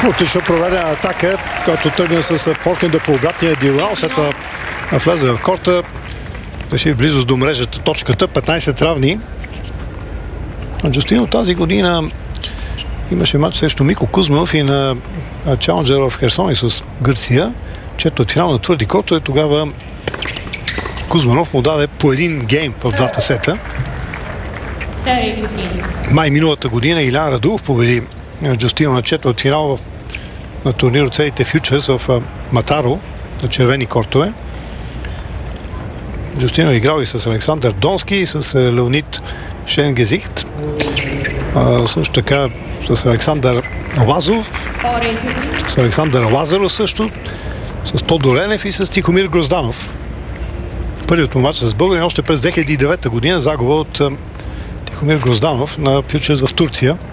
Отлично проведена атака, която тръгна с форхенда по обратния диагонал, след това влезе в корта, беше близост до мрежата, точката, 15 равни. Джустино тази година имаше матч срещу Мико Кузманов и на Чаленджер в Херсони с Гърция, чето от финал на твърди корто, и тогава Кузманов му даде по един гейм в двата сета. Май миналата година Илян Радулов победи Джустино на четвърт финал на турнир от целите Фьючерс в Матаро на червени кортове. Джустино е играл и с Александър Донски, и с Леонид Шенгезихт. Също така с Александър Лазов, с Александър Лазаров също, с Тодор Енев и с Тихомир Грозданов. Първият му матч с българин още през 2009 година, загуба от Тихомир Грозданов на Фьючерс в Турция.